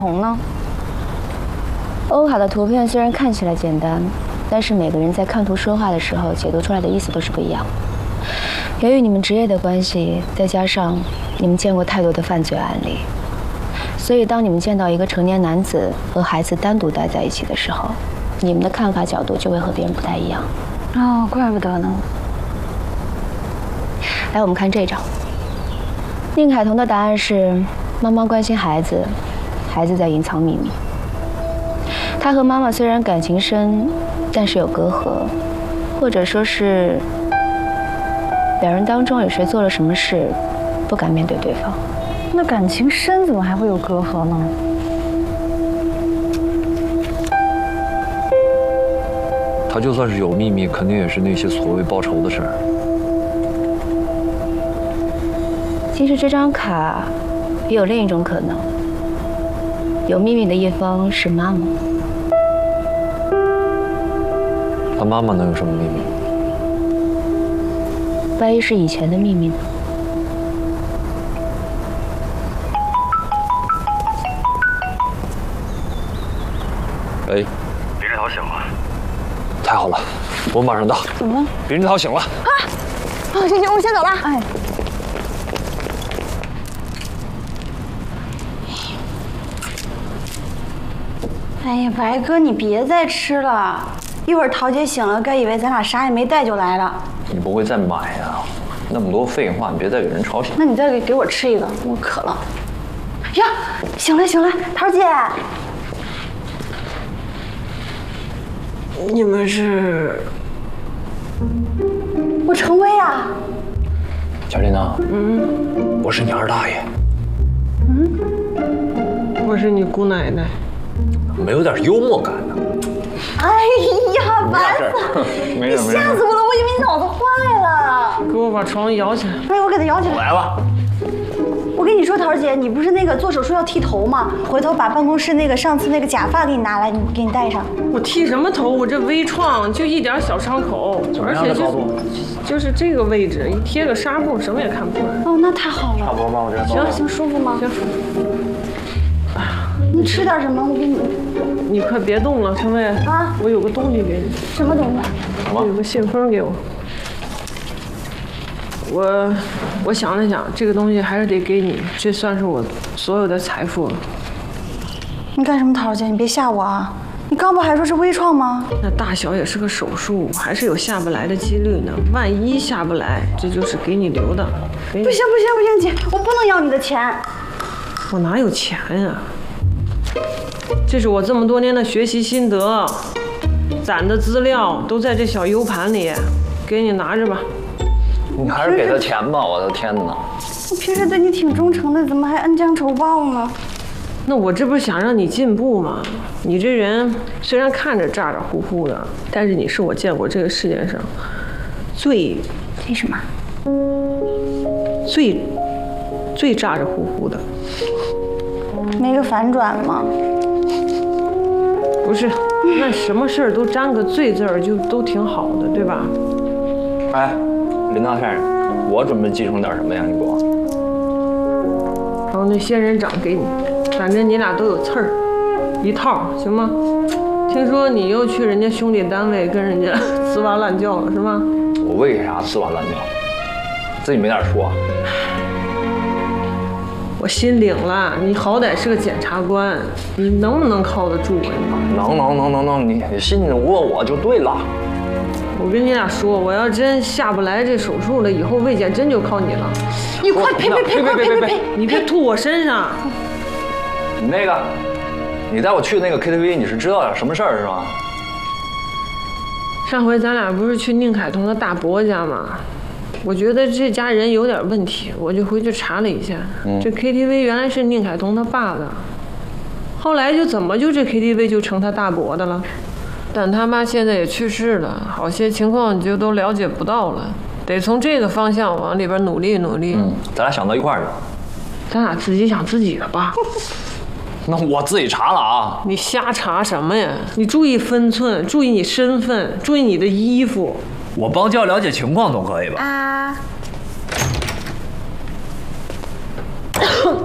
红呢？ 欧卡的图片虽然看起来简单，但是每个人在看图说话的时候，解读出来的意思都是不一样。由于你们职业的关系，再加上你们见过太多的犯罪案例，所以当你们见到一个成年男子和孩子单独待在一起的时候，你们的看法角度就会和别人不太一样。 哦，怪不得呢。 来，我们看这张。宁凯彤的答案是：妈妈关心孩子，孩子在隐藏秘密。他和妈妈虽然感情深，但是有隔阂，或者说是两人当中有谁做了什么事，不敢面对对方。 那感情深怎么还会有隔阂呢？ 他就算是有秘密，肯定也是那些所谓报仇的事儿。 其实这张卡也有另一种可能，有秘密的一方是妈妈。 他妈妈能有什么秘密？ 万一是以前的秘密呢？ 喂， 林志涛醒了。 太好了，我马上到。 怎么了？ 林志涛醒了。 啊，行，我先走了。哎。哎呀，白哥，你别再吃了，一会儿桃姐醒了，该以为咱俩啥也没带就来了。 你不会再买呀？那么多废话，你别再给人吵醒。 那你再给我吃一个，我渴了。呀，醒了醒了，桃姐。 你们是？ 我程薇啊。 小丽娜，我是你二大爷。 我是你姑奶奶。 没有点幽默感呢？ 哎呀，烦死了！你吓死我了，我以为你脑子坏了。 给我把床摇起来。 哎，我给他摇起来。 来吧。 我跟你说，桃姐，你不是那个做手术要剃头吗？回头把办公室那个上次那个假发给你拿来，给你戴上。 我剃什么头？我这微创就一点小伤口，而且就是这个位置，一贴个纱布，什么也看不出来。 哦，那太好了。 差不多吧，我这行，舒服吗？ 行。 你吃点什么？我给你。 你快别动了，陈薇啊！我有个东西给你。 什么东西？ 我有个信封给我。我想了想，这个东西还是得给你，这算是我所有的财富了。 你干什么，桃姐？你别吓我啊！你刚不还说是微创吗？ 那大小也是个手术，还是有下不来的几率呢。万一下不来，这就是给你留的。不行，姐，我不能要你的钱。 我哪有钱呀？这是我这么多年的学习心得，攒的资料都在这小 U 盘里，给你拿着吧。 你还是给他钱吧，我的天哪！ 我平时对你挺忠诚的，怎么还恩将仇报呢？ 那我这不是想让你进步吗？你这人虽然看着咋咋呼呼的，但是你是我见过这个世界上最什么？ 最咋咋呼呼的。 没个反转吗？ 不是，那什么事儿都沾个“最”字儿，就都挺好的，对吧？ 哎，林大先生，我准备继承点什么呀？你给我。 然后那仙人掌给你，反正你俩都有刺儿，一套行吗？听说你又去人家兄弟单位跟人家呲哇乱叫了是吗？ 我为啥呲哇乱叫？自己没点数啊？ 我心领了，你好歹是个检察官，你能不能靠得住啊？ 能，你信得过我就对了。 我跟你俩说，我要真下不来这手术了，以后卫检真就靠你了。 你快赔！ 你别吐我身上。 你那个，你带我去那个 KTV， 你是知道点什么事儿是吗？ 上回咱俩不是去宁凯彤的大伯家吗？我觉得这家人有点问题，我就回去查了一下，这 KTV 原来是宁凯彤他爸的，后来就怎么就这 KTV 就成他大伯的了？但他妈现在也去世了，好些情况你就都了解不到了，得从这个方向往里边努力努力。 咱俩想到一块儿去了。 咱俩自己想自己的吧。 那我自己查了啊。 你瞎查什么呀？你注意分寸，注意你身份，注意你的衣服。 我帮教了解情况总可以吧？ 啊。